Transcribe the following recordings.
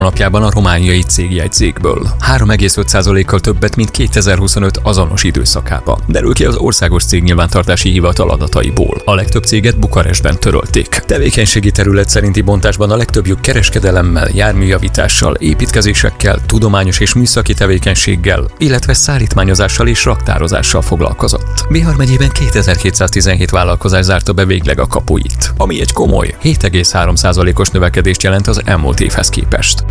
napjában a romániai cégjegyzékből. 3,5%-kal többet, mint 2025 azonos időszakában. Derül ki az Országos Cégnyilvántartási Hivatal adataiból. A legtöbb céget Bukarestben törölték. Tevékenységi terület szerinti bontásban a legtöbbjük kereskedelemmel, járműjavítással, építkezésekkel, tudományos és műszaki tevékenységgel, illetve szállítmányozással és raktározással foglalkozott. Bihar megyében 2217 vállalkozás zárta be végleg a kapuit, ami egy komoly 7,3%-os növekedést jelent az elmúlt évhez képest.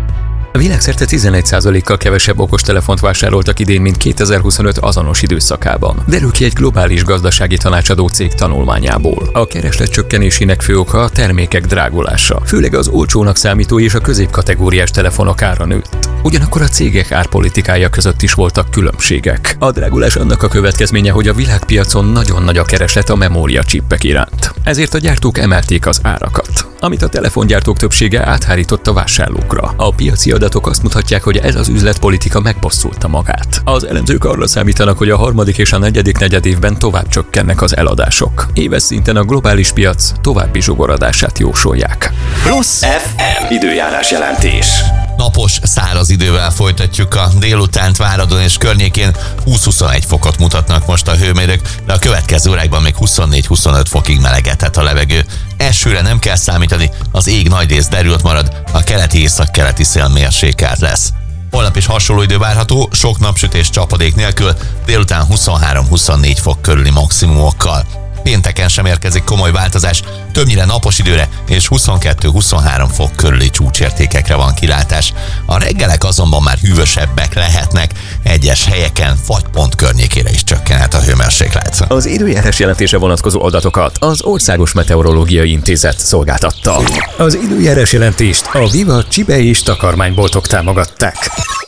A világszerte 11%-kal kevesebb okostelefont vásároltak idén, mint 2025 azonos időszakában. Derül ki egy globális gazdasági tanácsadó cég tanulmányából. A kereslet csökkenésének fő oka a termékek drágulása, főleg az olcsónak számító és a középkategóriás telefonok ára nőtt. Ugyanakkor a cégek árpolitikája között is voltak különbségek. A drágulás annak a következménye, hogy a világpiacon nagyon nagy a kereslet a memóriacsippek iránt. Ezért a gyártók emelték az árakat, amit a telefongyártók többsége áthárított a vásárlókra. A piaci adatok azt mutatják, hogy ez az üzletpolitika megbosszulta magát. Az elemzők arra számítanak, hogy a harmadik és a negyedik negyedévben tovább csökkennek az eladások. Éves szinten a globális piac további zsugorodását jósolják. Plusz FM időjárás jelentés. Napos, száraz idővel folytatjuk a délutánt. Váradon és környékén 20-21 fokot mutatnak most a hőmérők, de a következő órákban még 24-25 fokig melegedhet a levegő. Esőre nem kell számítani, az ég nagyrészt derült marad, a keleti-észak-keleti szél mérsékelt lesz. Holnap is hasonló idő várható, sok napsütés csapadék nélkül, délután 23-24 fok körüli maximumokkal. Pénteken sem érkezik komoly változás, többnyire napos időre és 22-23 fok körüli csúcsértékekre van kilátás. A reggelek azonban már hűvösebbek lehetnek, egyes helyeken fagypont környékére is csökkenhet a hőmérséklet. Az időjárás jelentése vonatkozó adatokat az Országos Meteorológiai Intézet szolgáltatta. Az időjárás jelentést a Viva csibe és takarmányboltok támogatták.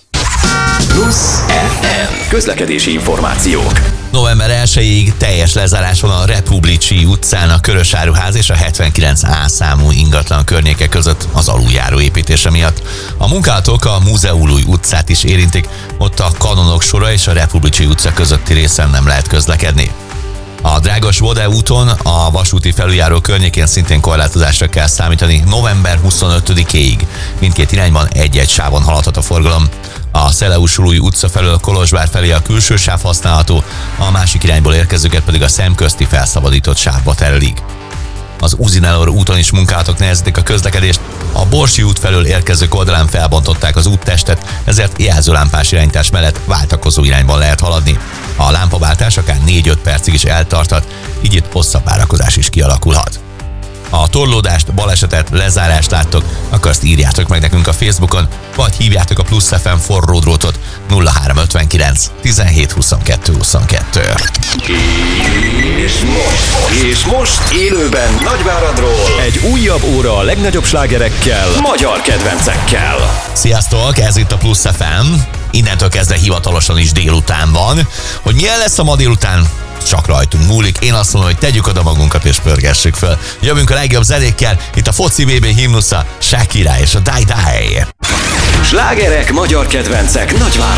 Plusz FM közlekedési információk. November 1-ig teljes lezárás van a Republicsi utcán, a Körösáruház és a 79A számú ingatlan környéke között az aluljáró építése miatt. A munkálatok a Múzeumúj utcát is érintik, ott a Kanonok sora és a Republicsi utca közötti részen nem lehet közlekedni. A Drágas-Vode úton a vasúti felüljáró környékén szintén korlátozásra kell számítani november 25-ig. Mindkét irányban egy-egy sávon haladhat a forgalom. A Szeleusz-Sulúj utca felől Kolozsvár felé a külső sáv használható, a másik irányból érkezőket pedig a szemközti felszabadított sávba terelik. Az Uzinelor úton is munkálatok nehezítik a közlekedést, a Borsi út felől érkezők oldalán felbontották az úttestet, ezért jelzőlámpás irányítás mellett váltakozó irányban lehet haladni. A lámpaváltás akár 4-5 percig is eltarthat, így itt hosszabb várakozás is kialakulhat. Ha torlódást, balesetet, lezárást láttok, akkor azt írjátok meg nekünk a Facebookon, vagy hívjátok a Plusz FM forró drótot 0359 17 22 22. És most élőben Nagyváradról egy újabb óra a legnagyobb slágerekkel, magyar kedvencekkel. Sziasztok, ez itt a Plusz FM. Innentől kezdve hivatalosan is délután van. Hogy milyen lesz a ma délután? Csak rajtunk múlik. Én azt mondom, hogy tegyük oda magunkat és pörgessük föl. Jövünk a legjobb zenékkel, itt a foci VB himnusza, Shakira és a Die Die. Slágerek, magyar kedvencek, Nagyvárad.